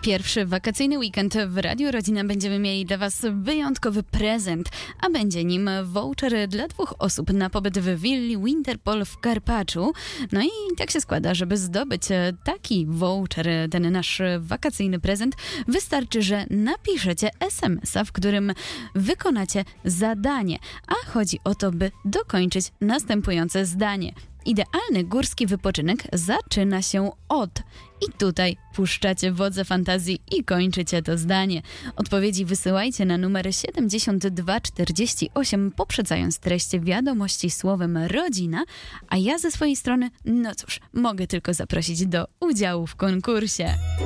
Pierwszy wakacyjny weekend w Radiu Rodzina będziemy mieli dla Was wyjątkowy prezent, a będzie nim voucher dla 2 osób na pobyt w willi Winterpol w Karpaczu. No i tak się składa, żeby zdobyć taki voucher, ten nasz wakacyjny prezent, wystarczy, że napiszecie SMS-a, w którym wykonacie zadanie, a chodzi o to, by dokończyć następujące zdanie. Idealny górski wypoczynek zaczyna się od... I tutaj puszczacie wodze fantazji i kończycie to zdanie. Odpowiedzi wysyłajcie na numer 7248, poprzedzając treść wiadomości słowem rodzina, a ja ze swojej strony, no cóż, mogę tylko zaprosić do udziału w konkursie.